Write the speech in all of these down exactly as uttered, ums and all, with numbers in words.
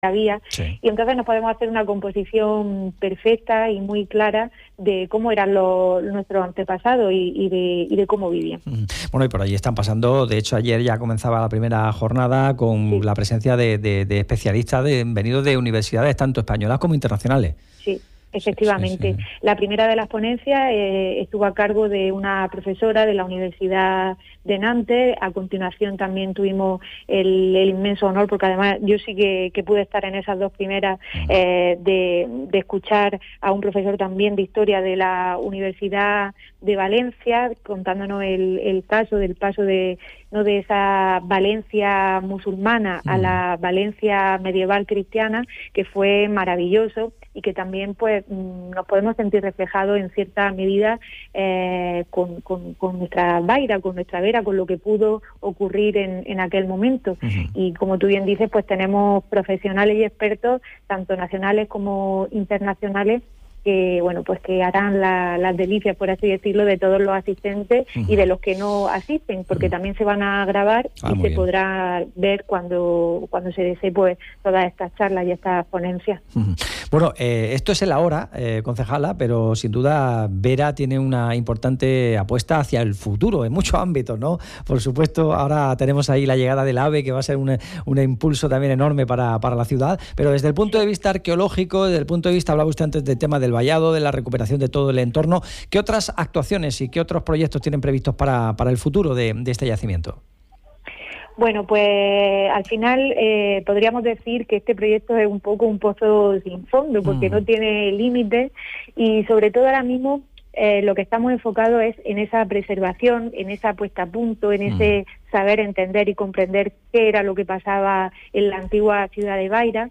había, sí. y entonces nos podemos hacer una composición perfecta y muy clara de cómo eran los, nuestros antepasados y, y, de, y de cómo vivían. Bueno, y por allí están pasando, de hecho ayer ya comenzaba la primera jornada con sí. la presencia de, de, de especialistas de, venidos de universidades tanto españolas como internacionales. Sí. Efectivamente. Sí, sí. La primera de las ponencias eh, estuvo a cargo de una profesora de la Universidad de Nantes. A continuación también tuvimos el, el inmenso honor, porque además yo sí que, que pude estar en esas dos primeras, eh, de, de escuchar a un profesor también de Historia de la Universidad de Valencia, contándonos el, el caso del paso de no de esa Valencia musulmana a la Valencia medieval cristiana, que fue maravilloso y que también pues nos podemos sentir reflejados en cierta medida eh, con, con, con nuestra Baira, con nuestra Vera, con lo que pudo ocurrir en, en aquel momento. Uh-huh. Y como tú bien dices, pues tenemos profesionales y expertos, tanto nacionales como internacionales, que bueno pues que harán la, las delicias, por así decirlo, de todos los asistentes uh-huh. y de los que no asisten, porque uh-huh. también se van a grabar ah, y se bien. podrá ver cuando cuando se desee pues todas estas charlas y estas ponencias. Uh-huh. Bueno, eh, esto es el ahora, eh, concejala, pero sin duda Vera tiene una importante apuesta hacia el futuro en muchos ámbitos, ¿no? Por supuesto, ahora tenemos ahí la llegada del AVE, que va a ser un, un impulso también enorme para, para la ciudad, pero desde el punto de vista arqueológico, desde el punto de vista, hablaba usted antes del tema del vallado, de la recuperación de todo el entorno, ¿qué otras actuaciones y qué otros proyectos tienen previstos para, para el futuro de, de este yacimiento? Bueno, pues al final eh, podríamos decir que este proyecto es un poco un pozo sin fondo, porque mm. no tiene límites, y sobre todo ahora mismo eh, lo que estamos enfocados es en esa preservación, en esa puesta a punto, en mm. ese saber entender y comprender qué era lo que pasaba en la antigua ciudad de Baira.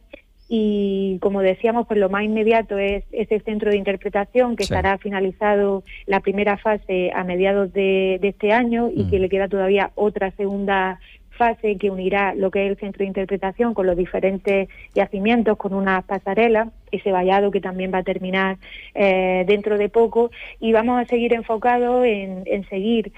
Y como decíamos, pues lo más inmediato es ese centro de interpretación que sí. estará finalizado la primera fase a mediados de, de este año y mm. que le queda todavía otra segunda fase que unirá lo que es el centro de interpretación con los diferentes yacimientos, con unas pasarelas, ese vallado que también va a terminar eh, dentro de poco, y vamos a seguir enfocados en, en seguir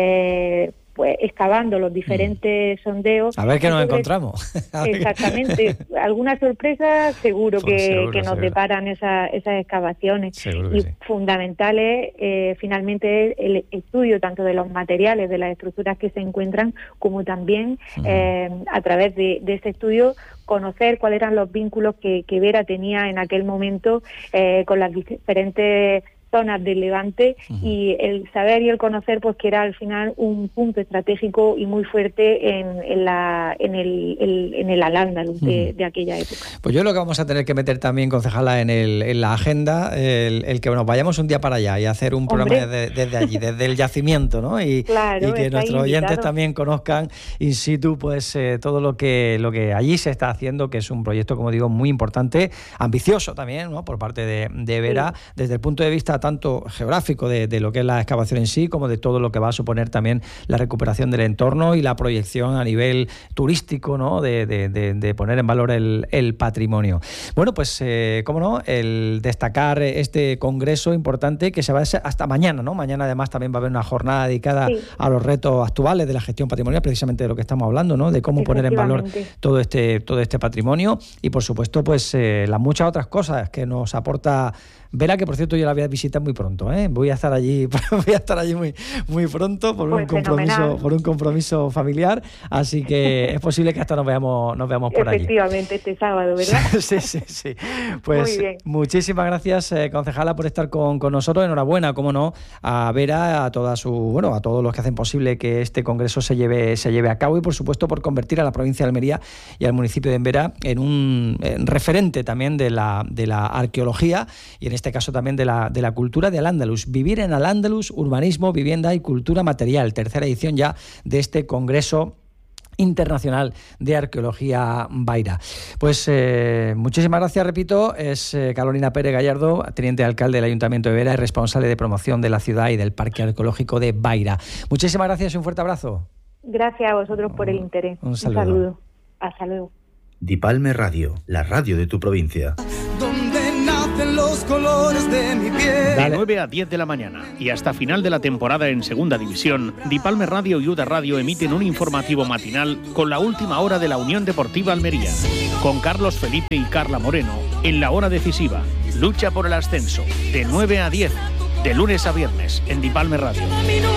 eh, pues excavando los diferentes mm. sondeos. A ver qué nos encontramos. Exactamente. Alguna sorpresa seguro pues que, seguro, que nos seguro. deparan esa, esas excavaciones. Seguro y sí. fundamentales, eh, finalmente, el estudio tanto de los materiales, de las estructuras que se encuentran, como también mm. eh, a través de, de ese estudio conocer cuáles eran los vínculos que, que Vera tenía en aquel momento eh, con las diferentes zonas del Levante, uh-huh. y el saber y el conocer pues que era al final un punto estratégico y muy fuerte en, en la en el, el en el Al-Ándalus de, uh-huh. de aquella época. Pues yo lo que vamos a tener que meter también, concejala, en el en la agenda, el, el que nos vayamos un día para allá y hacer un Hombre. programa desde, desde allí, desde el yacimiento, ¿no? Y, claro, y que nuestros invitado. oyentes también conozcan in situ pues eh, todo lo que lo que allí se está haciendo, que es un proyecto, como digo, muy importante, ambicioso también, ¿no? Por parte de, de Vera, sí. desde el punto de vista tanto geográfico de, de lo que es la excavación en sí, como de todo lo que va a suponer también la recuperación del entorno y la proyección a nivel turístico, ¿no? de, de, de, de poner en valor el, el patrimonio. Bueno, pues, eh, cómo no, el destacar este congreso importante que se va a hacer hasta mañana, ¿no? Mañana además también va a haber una jornada dedicada sí. a los retos actuales de la gestión patrimonial, precisamente de lo que estamos hablando, ¿no? De cómo poner en valor todo este, todo este patrimonio y, por supuesto, pues eh, las muchas otras cosas que nos aporta Vera, que por cierto yo la voy a visitar muy pronto, ¿eh? Voy a estar allí, voy a estar allí muy, muy pronto por pues un compromiso, fenomenal. por un compromiso familiar, así que es posible que hasta nos veamos, nos veamos por allí. Efectivamente, este sábado, ¿verdad? Sí, sí, sí. Pues muchísimas gracias, eh, concejala, por estar con, con nosotros. Enhorabuena, cómo no, a Vera, a toda su, bueno, a todos los que hacen posible que este congreso se lleve, se lleve a cabo y por supuesto por convertir a la provincia de Almería y al municipio de Emberá en un en referente también de la, de la arqueología y en este caso también de la, de la cultura de Al-Ándalus. Vivir en Al-Ándalus, urbanismo, vivienda y cultura material. Tercera edición ya de este Congreso Internacional de Arqueología Baira. Pues eh, muchísimas gracias, repito, es eh, Carolina Pérez Gallardo, teniente alcalde del Ayuntamiento de Vera y responsable de promoción de la ciudad y del Parque Arqueológico de Baira. Muchísimas gracias y un fuerte abrazo. Gracias a vosotros por el interés. Un saludo. Un saludo. Hasta luego. Dipalme Radio, la radio de tu provincia. Donde nacen los colores. colores de mi piel. De nueve a diez de la mañana y hasta final de la temporada en Segunda División, Dipalme Radio y Uda Radio emiten un informativo matinal con la última hora de la Unión Deportiva Almería, con Carlos Felipe y Carla Moreno en la hora decisiva. Lucha por el ascenso, de nueve a diez, de lunes a viernes, en Dipalme Radio.